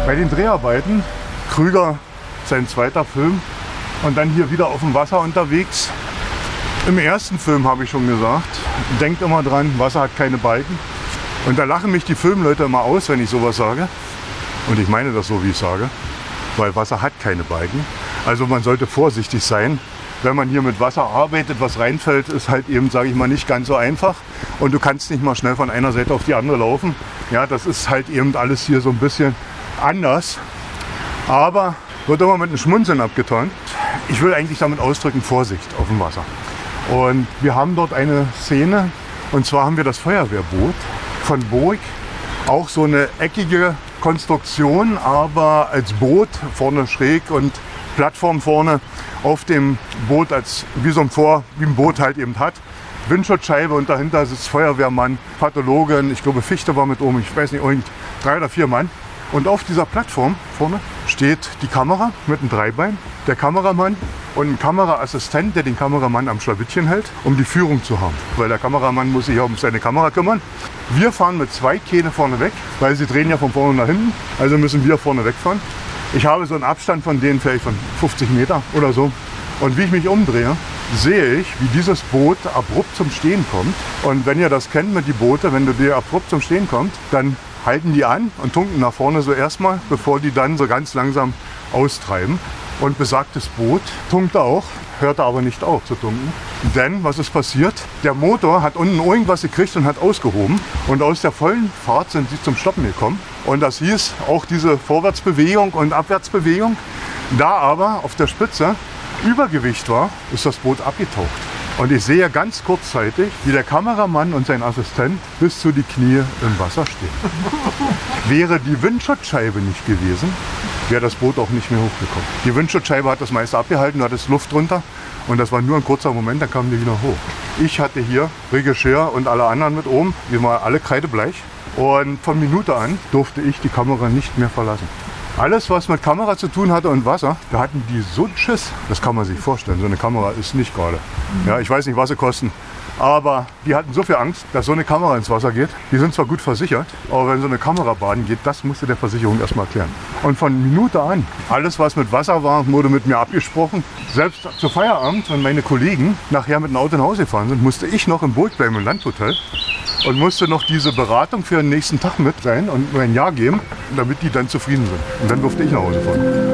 Bei den Dreharbeiten, Krüger, sein zweiter Film und dann hier wieder auf dem Wasser unterwegs. Im ersten Film habe ich schon gesagt, denkt immer dran, Wasser hat keine Balken. Und da lachen mich die Filmleute immer aus, wenn ich sowas sage. Und ich meine das so, wie ich sage, weil Wasser hat keine Balken. Also man sollte vorsichtig sein. Wenn man hier mit Wasser arbeitet, was reinfällt, ist halt eben, sage ich mal, nicht ganz so einfach. Und du kannst nicht mal schnell von einer Seite auf die andere laufen. Ja, das ist halt eben alles hier so ein bisschen anders. Aber wird immer mit einem Schmunzeln abgetan. Ich will eigentlich damit ausdrücken, Vorsicht auf dem Wasser. Und wir haben dort eine Szene, und zwar haben wir das Feuerwehrboot von Burg. Auch so eine eckige Konstruktion, aber als Boot, vorne schräg und Plattform vorne auf dem Boot, als wie ein Boot halt eben hat. Windschutzscheibe und dahinter sitzt Feuerwehrmann, Pathologin, ich glaube Fichte war mit oben, ich weiß nicht, 3 oder 4 Mann. Und auf dieser Plattform vorne steht die Kamera mit einem Dreibein, der Kameramann und ein Kameraassistent, der den Kameramann am Schlawittchen hält, um die Führung zu haben. Weil der Kameramann muss sich ja um seine Kamera kümmern. Wir fahren mit 2 Kähne vorne weg, weil sie drehen ja von vorne nach hinten. Also müssen wir vorne wegfahren. Ich habe so einen Abstand von denen vielleicht von 50 Meter oder so. Und wie ich mich umdrehe, sehe ich, wie dieses Boot abrupt zum Stehen kommt. Und wenn ihr das kennt mit den Booten, wenn du dir abrupt zum Stehen kommt, dann halten die an und tunken nach vorne so erstmal, bevor die dann so ganz langsam austreiben. Und besagtes Boot tunkte auch, hörte aber nicht auf zu tunken. Denn, was ist passiert? Der Motor hat unten irgendwas gekriegt und hat ausgehoben. Und aus der vollen Fahrt sind sie zum Stoppen gekommen. Und das hieß auch diese Vorwärtsbewegung und Abwärtsbewegung. Da aber auf der Spitze Übergewicht war, ist das Boot abgetaucht. Und ich sehe ganz kurzzeitig, wie der Kameramann und sein Assistent bis zu die Knie im Wasser stehen. Wäre die Windschutzscheibe nicht gewesen, wäre das Boot auch nicht mehr hochgekommen. Die Windschutzscheibe hat das meiste abgehalten, da hat es Luft drunter und das war nur ein kurzer Moment, dann kamen die wieder hoch. Ich hatte hier Regisseur und alle anderen mit oben, wir waren alle kreidebleich und von Minute an durfte ich die Kamera nicht mehr verlassen. Alles, was mit Kamera zu tun hatte und Wasser, da hatten die so einen Schiss. Das kann man sich vorstellen. So eine Kamera ist nicht gerade. Ja, ich weiß nicht, was sie kosten. Aber die hatten so viel Angst, dass so eine Kamera ins Wasser geht. Die sind zwar gut versichert, aber wenn so eine Kamera baden geht, das musste der Versicherung erstmal erklären. Und von Minute an, alles, was mit Wasser war, wurde mit mir abgesprochen. Selbst zu Feierabend, wenn meine Kollegen nachher mit dem Auto nach Hause gefahren sind, musste ich noch im Boot bleiben im Landhotel. Und musste noch diese Beratung für den nächsten Tag mit sein und mir ein Ja geben, damit die dann zufrieden sind. Und dann durfte ich nach Hause fahren.